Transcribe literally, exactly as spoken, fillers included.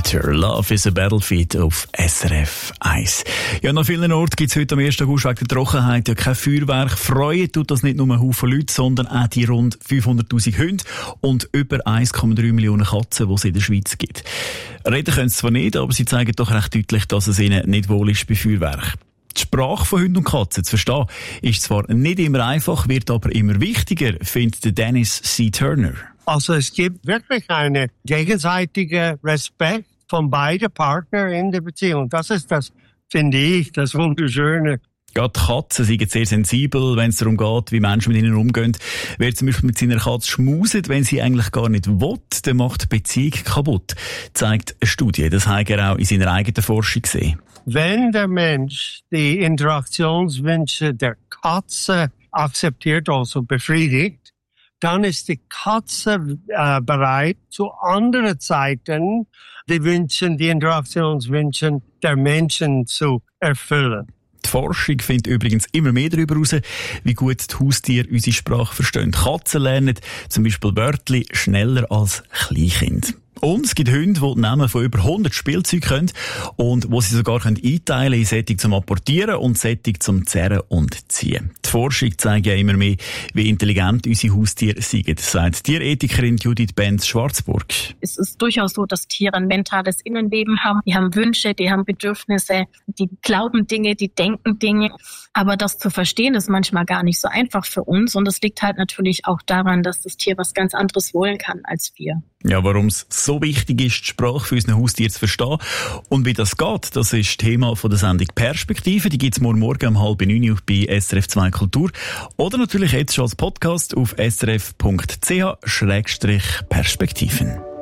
Predator. Love is a Battlefield auf S R F eins. Ja, an vielen Orten gibt es heute am ersten August wegen der Trockenheit ja kein Feuerwerk. Freuen tut das nicht nur ein Haufen Leute, sondern auch die rund fünfhunderttausend Hunde und über eins Komma drei Millionen Katzen, die es in der Schweiz gibt. Reden können sie zwar nicht, aber sie zeigen doch recht deutlich, dass es ihnen nicht wohl ist bei Feuerwerk. Die Sprache von Hunden und Katzen zu verstehen, ist zwar nicht immer einfach, wird aber immer wichtiger, findet Dennis C. Turner. Also es gibt wirklich einen gegenseitigen Respekt von beiden Partnern in der Beziehung. Das ist das, finde ich, das Wunderschöne. Gerade Katzen sind sehr sensibel, wenn es darum geht, wie Menschen mit ihnen umgehen. Wer zum Beispiel mit seiner Katze schmuset, wenn sie eigentlich gar nicht will, dann macht die Beziehung kaputt, zeigt eine Studie. Das hat er auch in seiner eigenen Forschung gesehen. Wenn der Mensch die Interaktionswünsche der Katze akzeptiert, also befriedigt, dann ist die Katze äh, bereit, zu anderen Zeiten die Wünsche, die Interaktionswünsche der Menschen zu erfüllen. Die Forschung findet übrigens immer mehr darüber heraus, wie gut die Haustiere unsere Sprache verstehen. Katzen lernen zum Beispiel Wörter schneller als Kleinkinder. Und es gibt Hunde, die die Namen von über hundert Spielzeugen können und wo sie sogar können einteilen in Sättig zum Apportieren und Sättig zum Zerren und Ziehen. Die Forschung zeigt ja immer mehr, wie intelligent unsere Haustiere sind, sagt Tierethikerin Judith Benz-Schwarzburg. Es ist durchaus so, dass Tiere ein mentales Innenleben haben. Die haben Wünsche, die haben Bedürfnisse, die glauben Dinge, die denken Dinge. Aber das zu verstehen ist manchmal gar nicht so einfach für uns. Und das liegt halt natürlich auch daran, dass das Tier was ganz anderes wollen kann als wir. Ja, warum es so wichtig ist, die Sprache für unsere Haustiere zu verstehen und wie das geht, das ist Thema von der Sendung Perspektive. Die gibt's morgen Morgen um halb neun bei S R F zwei Kultur oder natürlich jetzt schon als Podcast auf s r f punkt c h Schrägstrich Perspektiven.